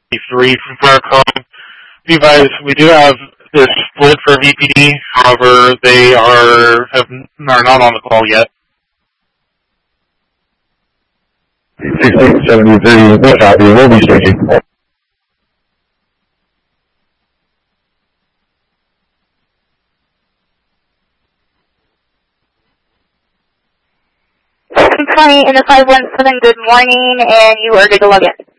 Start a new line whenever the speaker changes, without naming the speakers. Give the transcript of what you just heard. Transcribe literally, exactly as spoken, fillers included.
three from Faircom. Be advised, we do have this split for V P D. However, they are have are not on the call yet.
sixteen seventy-three, what copy? We'll be switching.
twenty in the five one seven, good morning, and you are good to log in.